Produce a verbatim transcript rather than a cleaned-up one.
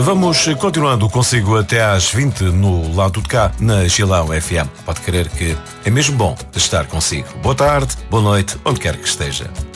Vamos continuando consigo até às vinte no lado de cá, na Gilão F M. Pode crer que é mesmo bom estar consigo. Boa tarde, boa noite, onde quer que esteja.